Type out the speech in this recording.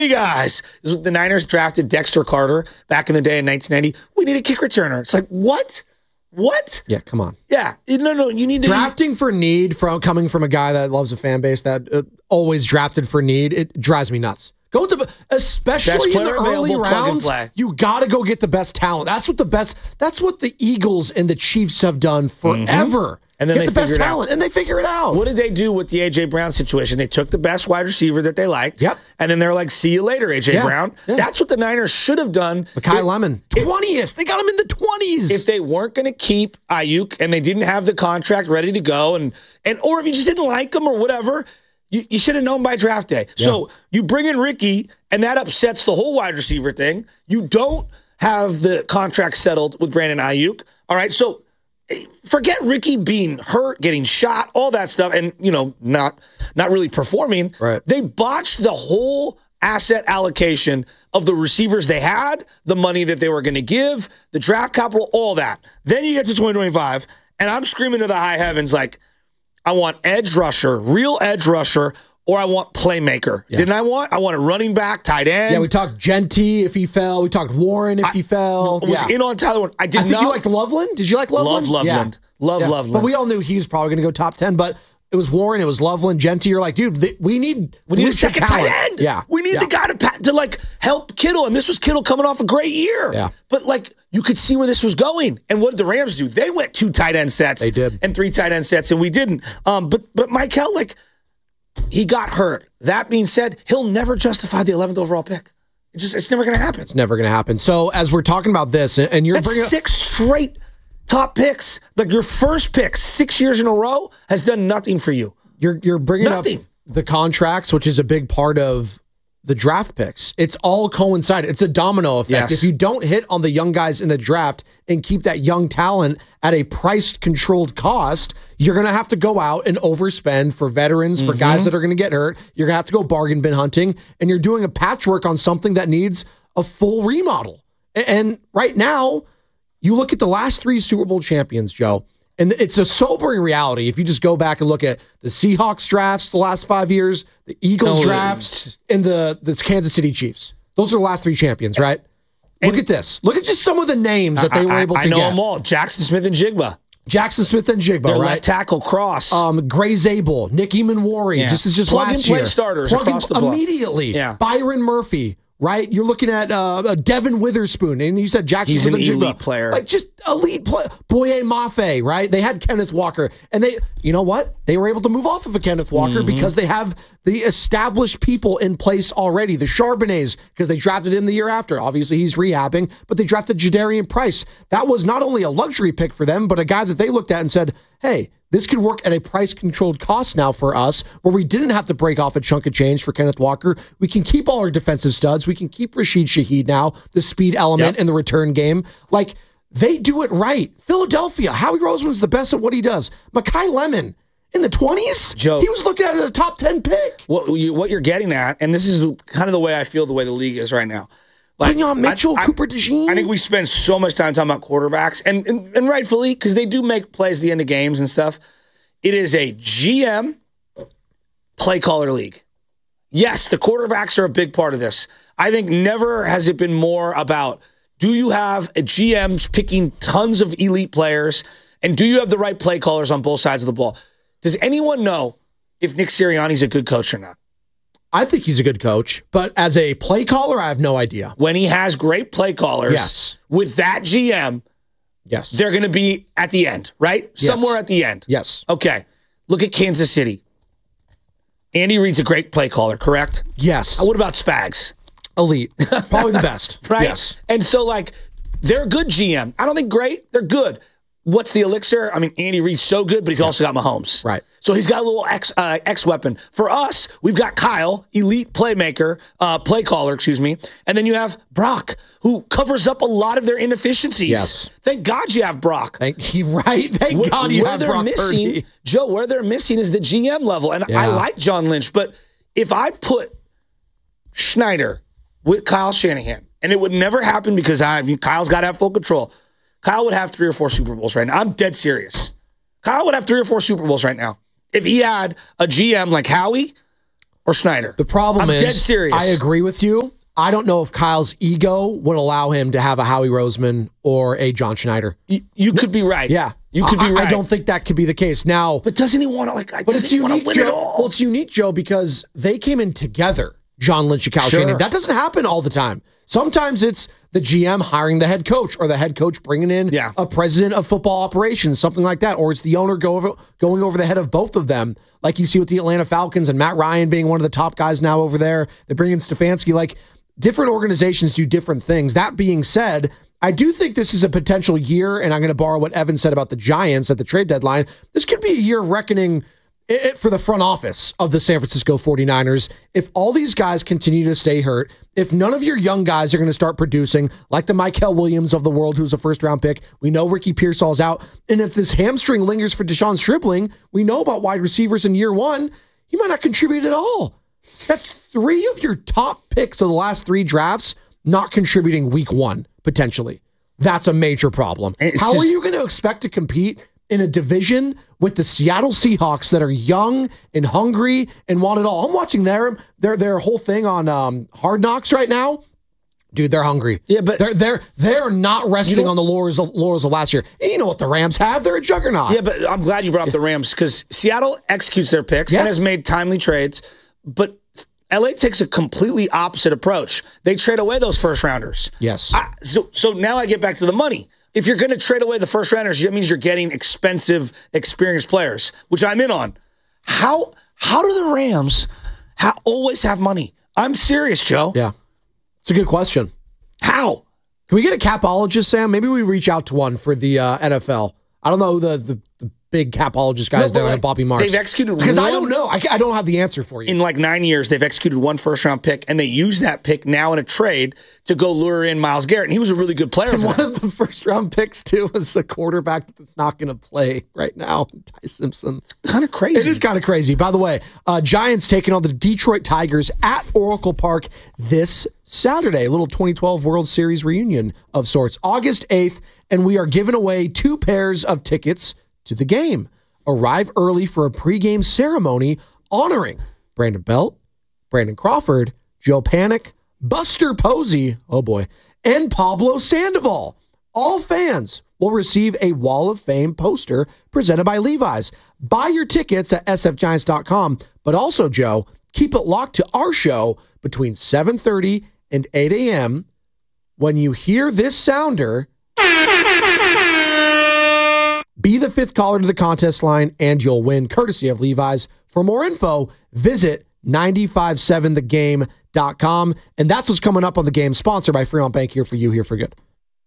Hey guys, this is what the Niners drafted Dexter Carter back in the day in 1990. We need a kick returner. It's like, what? What? Yeah, come on. Yeah, no, you need to drafting for need coming from a guy that loves a fan base that always drafted for need. It drives me nuts. Go to especially in the early rounds. You got to go get the best talent. That's what the Eagles and the Chiefs have done forever. And then get the best talent, and they figure it out. What did they do with the A.J. Brown situation? They took the best wide receiver that they liked. Yep. And then they're like, see you later, A.J. Brown. Yeah. That's what the Niners should have done. Mekhi Lemon, 20th. They got him in the 20s. If they weren't going to keep Ayuk and they didn't have the contract ready to go, or if you just didn't like him or whatever, you should have known by draft day. Yeah. So you bring in Ricky, and that upsets the whole wide receiver thing. You don't have the contract settled with Brandon Ayuk. All right, so forget Ricky being hurt, getting shot, all that stuff, and not really performing. Right. They botched the whole asset allocation of the receivers they had, the money that they were going to give, the draft capital, all that. Then you get to 2025, and I'm screaming to the high heavens like, I want edge rusher, real edge rusher, or I want playmaker. Yeah. Didn't I want? I want a running back, tight end. Yeah, we talked Genty if he fell. We talked Warren if he fell. Was in on Tyler Warren. I think you liked Loveland. Did you like Loveland? Love Loveland. Yeah. Love Loveland. But we all knew he was probably going to go top 10. But it was Warren. It was Loveland. Genty. You're like, dude, we need a second talent. tight end. Yeah. We need the guy to like help Kittle. And this was Kittle coming off a great year. Yeah. But like you could see where this was going. And what did the Rams do? They went 2 tight end sets. They did. And 3 tight end sets, and we didn't. But Michael, like, he got hurt. That being said, he'll never justify the 11th overall pick. It's never going to happen. It's never going to happen. So as we're talking about this, and you're bringing 6 straight top picks, like your first pick 6 years in a row has done nothing for you. You're bringing up the contracts, which is a big part of the draft picks. It's all coincided. It's a domino effect. Yes. If you don't hit on the young guys in the draft and keep that young talent at a price-controlled cost, you're going to have to go out and overspend for veterans, for guys that are going to get hurt. You're going to have to go bargain bin hunting, and you're doing a patchwork on something that needs a full remodel. And right now, you look at the last 3 Super Bowl champions, Joe, and it's a sobering reality. If you just go back and look at the Seahawks drafts the last 5 years, the Eagles drafts, and the Kansas City Chiefs. Those are the last 3 champions, right? Look at this. Look at just some of the names that they were able to get. I know them all. Jackson Smith and Jigba. Their left tackle, Cross. Gray Zabel, Nick Emanwari. Yeah. This is just plug last and play year. starters across the block. Immediately. Yeah. Byron Murphy. Right, you're looking at Devin Witherspoon, and you said Jackson. He's an elite player, like just elite player. Boye Mafe, right? They had Kenneth Walker, and you know what? They were able to move off of a Kenneth Walker because they have the established people in place already. The Charbonnets, because they drafted him the year after. Obviously, he's rehabbing, but they drafted Jadarian Price. That was not only a luxury pick for them, but a guy that they looked at and said, "Hey, this could work at a price-controlled cost now for us, where we didn't have to break off a chunk of change for Kenneth Walker. We can keep all our defensive studs. We can keep Rashid Shaheed now, the speed element in the return game. Like, they do it right. Philadelphia, Howie Roseman's the best at what he does. Mekhi Lemon, in the 20s? Joe, he was looked at as a top 10 pick. What you're getting at, and this is kind of the way I feel the way the league is right now. Like, Kenyon Mitchell, Cooper DeJean. I think we spend so much time talking about quarterbacks, and rightfully, because they do make plays at the end of games and stuff. It is a GM play caller league. Yes, the quarterbacks are a big part of this. I think never has it been more about, do you have a GMs picking tons of elite players, and do you have the right play callers on both sides of the ball? Does anyone know if Nick Sirianni's a good coach or not? I think he's a good coach, but as a play caller, I have no idea. When he has great play callers with that GM, they're going to be at the end, right? Yes. Somewhere at the end. Yes. Okay. Look at Kansas City. Andy Reid's a great play caller, correct? Yes. What about Spags? Elite. Probably the best. Right? Yes. And so, like, they're a good GM. I don't think great. They're good. What's the elixir? I mean, Andy Reid's so good, but he's also got Mahomes. Right. So he's got a little X weapon. For us, we've got Kyle, elite playmaker, play caller, excuse me. And then you have Brock, who covers up a lot of their inefficiencies. Yes. Thank God you have Brock. Thank God you have Brock Purdy. Joe, where they're missing is the GM level. And I like John Lynch, but if I put Schneider with Kyle Shanahan, and it would never happen because Kyle's got to have full control. Kyle would have 3 or 4 Super Bowls right now. I'm dead serious. Kyle would have 3 or 4 Super Bowls right now. If he had a GM like Howie, or Schneider. The problem I'm is, dead serious. I agree with you. I don't know if Kyle's ego would allow him to have a Howie Roseman or a John Schneider. You could be right. Yeah. You could be right. I don't think that could be the case. Now, But doesn't he want to, like, but it's unique, win Joe. it all? Well, it's unique, Joe, because they came in together, John Lynch and Kyle Sure. Shanahan. That doesn't happen all the time. Sometimes it's the GM hiring the head coach or the head coach bringing in a president of football operations, something like that. Or it's the owner going over the head of both of them, like you see with the Atlanta Falcons and Matt Ryan being one of the top guys now over there. They bring in Stefanski. Like, different organizations do different things. That being said, I do think this is a potential year, and I'm going to borrow what Evan said about the Giants at the trade deadline. This could be a year of reckoning for the front office of the San Francisco 49ers. If all these guys continue to stay hurt, if none of your young guys are going to start producing, like the Mykel Williams of the world, who's a first-round pick, we know Ricky Pearsall's out, and if this hamstring lingers for Deshaun Stribling, we know about wide receivers in year one, he might not contribute at all. That's 3 of your top picks of the last 3 drafts not contributing week 1, potentially. That's a major problem. How are you going to expect to compete in a division with the Seattle Seahawks that are young and hungry and want it all? I'm watching their whole thing on Hard Knocks right now. Dude, they're hungry. Yeah, but they're not resting on the laurels of last year. And you know what the Rams have? They're a juggernaut. Yeah, but I'm glad you brought up the Rams because Seattle executes their picks and has made timely trades, but LA takes a completely opposite approach. They trade away those first rounders. Yes. So now I get back to the money. If you're going to trade away the first rounders, that means you're getting expensive, experienced players, which I'm in on. How do the Rams always have money? I'm serious, Joe. Yeah. It's a good question. How? Can we get a capologist, Sam? Maybe we reach out to one for the NFL. I don't know the big capologist guys there, like Bobby Marks. They've executed because I don't know. I don't have the answer for you. In like 9 years, they've executed 1 first-round pick, and they use that pick now in a trade to go lure in Myles Garrett, and he was a really good player. And one of the first-round picks, too, was a quarterback that's not going to play right now, Ty Simpson. It's kind of crazy. It is kind of crazy. By the way, Giants taking on the Detroit Tigers at Oracle Park this Saturday. A little 2012 World Series reunion of sorts. August 8th, and we are giving away 2 pairs of tickets to the game. Arrive early for a pregame ceremony honoring Brandon Belt, Brandon Crawford, Joe Panic, Buster Posey, oh boy, and Pablo Sandoval. All fans will receive a Wall of Fame poster presented by Levi's. Buy your tickets at sfgiants.com, but also, Joe, keep it locked to our show between 7:30 and 8 a.m. When you hear this sounder, be the 5th caller to the contest line, and you'll win, courtesy of Levi's. For more info, visit 957thegame.com. And that's what's coming up on The Game, sponsored by Fremont Bank, here for you, here for good.